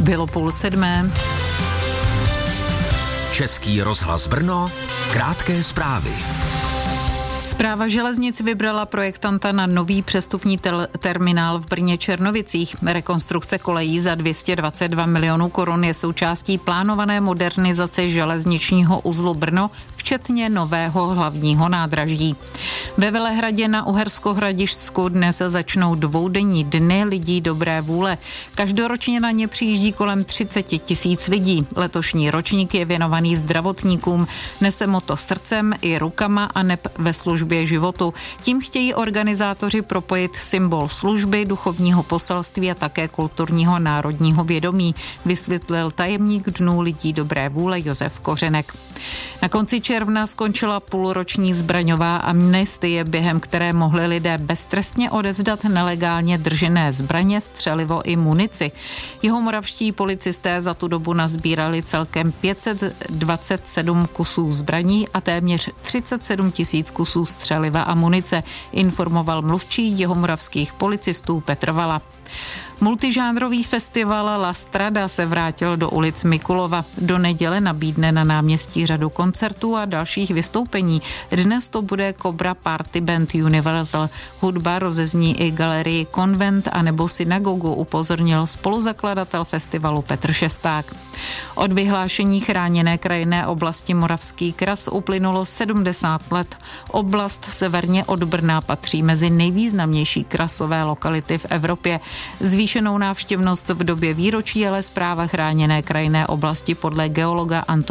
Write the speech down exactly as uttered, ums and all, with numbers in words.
Bylo půl sedmé. Český rozhlas Brno, krátké zprávy. Správa železnic vybrala projektanta na nový přestupní tel- terminál v Brně Černovicích. Rekonstrukce kolejí za dvě stě dvacet dva milionů korun je součástí plánované modernizace železničního uzlu Brno, včetně nového hlavního nádraží. Ve Velehradě na Uhersko-Hradišťsku dnes začnou dvoudenní dny lidí dobré vůle. Každoročně na ně přijíždí kolem třicet tisíc lidí. Letošní ročník je věnovaný zdravotníkům. Nese motto srdcem i rukama a neb ve službě životu. Tím chtějí organizátoři propojit symbol služby, duchovního poselství a také kulturního národního vědomí, vysvětlil tajemník Dnů lidí dobré vůle Josef Kořenek. Na konci června skončila půlroční zbraňová amnestie, během které mohli lidé beztrestně odevzdat nelegálně držené zbraně, střelivo i munici. Jihomoravští policisté za tu dobu nazbírali celkem pět set dvacet sedm kusů zbraní a téměř třicet sedm tisíc kusů střeliva a munice, informoval mluvčí jihomoravských policistů Petr Vala. Multižánrový festival La Strada se vrátil do ulic Mikulova. Do neděle nabídne na náměstí řadu koncertů a dalších vystoupení. Dnes to bude Cobra Party Band Universal. Hudba rozezní i galerii Konvent a nebo synagogu, upozornil spoluzakladatel festivalu Petr Šesták. Od vyhlášení chráněné krajinné oblasti Moravský kras uplynulo sedmdesát let. Oblast severně od Brna patří mezi nejvýznamnější krasové lokality v Evropě. Zvýšenou návštěvnost v době výročí ale správa chráněné krajinné oblasti podle geologa Antona